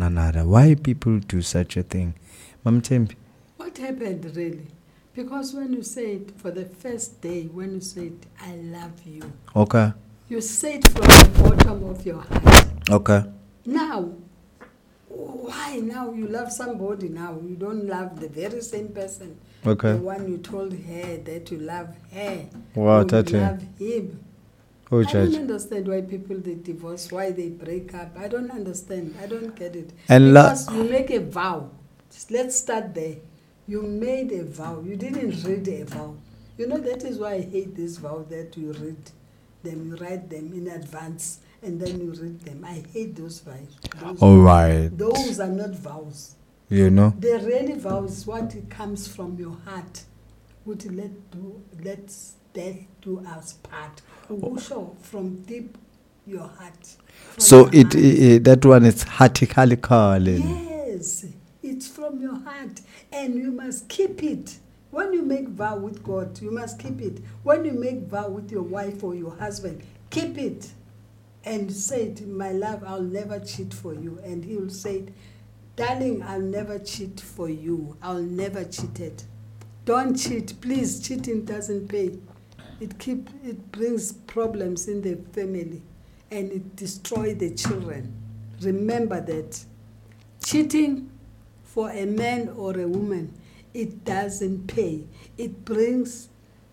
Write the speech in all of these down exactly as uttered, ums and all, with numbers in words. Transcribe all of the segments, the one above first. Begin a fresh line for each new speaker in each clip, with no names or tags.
another. Why people do such a thing? Mam Tembi?
What happened really? Because when you say it for the first day, when you say it, I love you.
Okay.
You say it from the bottom of your heart.
Okay.
Now, why now you love somebody now? You don't love the very same person.
Okay.
The one you told her that you love her.
Wow,
you
that's it.
love him.
Oh,
I
judge.
don't understand why people they divorce, why they break up. I don't understand. I don't get it.
And
because
la-
you make a vow. Let's start there. You made a vow. You didn't read a vow. You know, that is why I hate this vow that you read them, you write them in advance, and then you read them. I hate those vows. Those,
All right.
those are not vows.
You know?
The really vows, what it comes from your heart. Would let do let's death do us part. Usho from deep your heart. From
So
your
it,
heart.
it that one is heartically.
Yes, it's from your heart, and you must keep it. When you make vow with God, you must keep it. When you make vow with your wife or your husband, keep it, and say it, my love, I'll never cheat for you. And he will say, darling, I'll never cheat for you. I'll never cheat it. Don't cheat, please. Cheating doesn't pay. It keep it brings problems in the family, and it destroys the children. Remember that. Cheating for a man or a woman, it doesn't pay. It brings,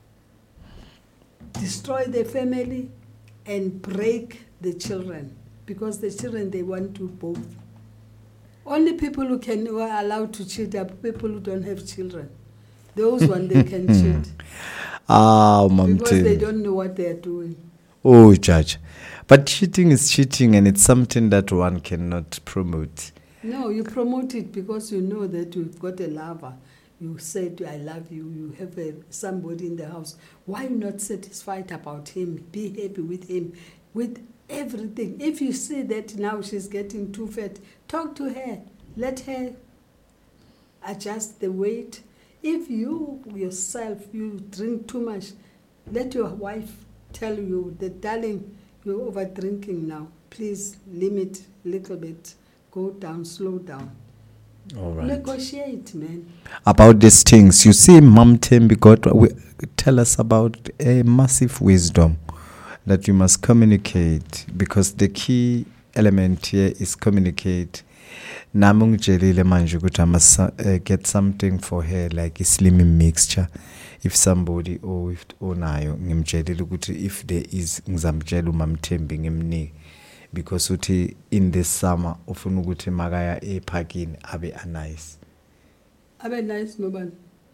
destroy the family and break the children, because the children, they want to both. Only people who can who are allowed to cheat are people who don't have children. Those ones, they can cheat.
Ah, Mam
Because they
Tembi.
don't know what they're doing.
Oh, judge. But cheating is cheating, and it's something that one cannot promote.
No, you promote it because you know that you've got a lover. You said, I love you. You have a, somebody in the house. Why not satisfied about him? Be happy with him, with everything. If you see that now she's getting too fat, talk to her. Let her adjust the weight. If you yourself, you drink too much, let your wife tell you that, darling, you're over drinking now. Please limit a little bit. Go down, slow down.
All right.
Negotiate, man.
About these things, you see, Mam Tembi got we, tell us about a massive wisdom that you must communicate, because the key element here is communicate. Nami ngijelile manje ukuthi I must uh, get something for her, like a slimming mixture. If somebody or if onayo ngimjelile ukuthi if there is ngizamtshela uMam Tembi ngimnike, because uthi in this summer ufuna ukuthi makaya eparkini abe nice.
Abe nice nobani.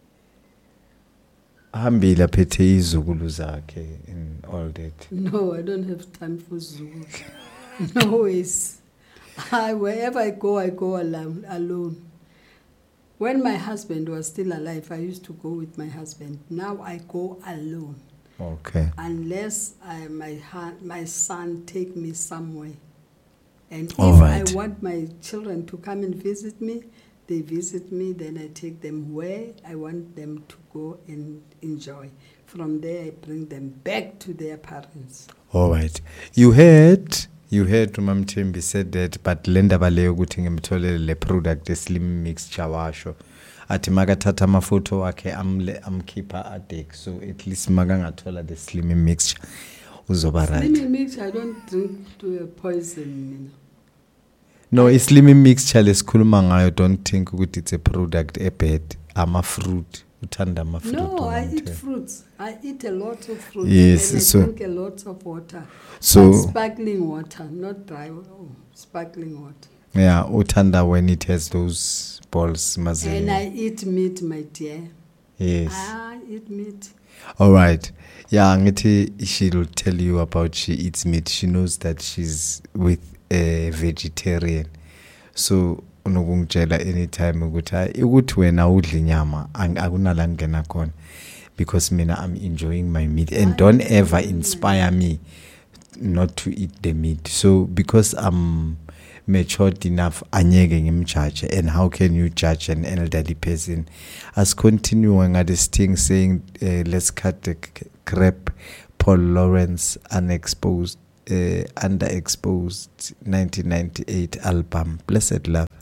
Ahambile aphethe izukulu zakhe and all that.
No, I don't have time for Zulu. No ways. I, wherever I go, I go alone, alone. When my husband was still alive, I used to go with my husband. Now I go alone.
Okay.
Unless I, my ha- my son take me somewhere. And if
All right.
I want my children to come and visit me, they visit me, then I take them where I want them to go and enjoy. From there, I bring them back to their parents.
All right. You heard, you heard uMam Tembi said that, but lenda bale ukuthi ngimtholele le product slim mixture washo. Ati makathatha amafutho akhe amle amkhipha adek, so at least makangathola the slim mixture uzoba right.
Slimming mixture, I don't drink to a poison, you know.
No, I, slim mixture lesikhuluma ngayo, don't think ukuthi it's a product a bad. Ama fruit. Uthanda ama fruit.
No, I
uMam
eat
Tembi.
fruits. I eat a lot of fruit.
Yes,
and I
so-
drink a lot of water.
So-
But sparkling water, not dry. Oh, sparkling water.
Yeah, uthanda when it has those balls maze.
And I eat meat, my dear.
Yes.
I eat meat.
All right. Yeah, ngithi she'll tell you about she eats meat. She knows that she's with a vegetarian. So unokungitshela anytime ukuthi hayi ukuthi wena udla inyama akunala ngena khona, because mina I'm enjoying my meat, and don't ever inspire me not to eat the meat. So because I'm matured enough, anyeke ngimjudge. And how can you judge an elderly person? As continuing at this thing saying uh, let's cut the c- crap, Paul Lawrence unexposed uh, Underexposed nineteen ninety-eight album, Blessed Love.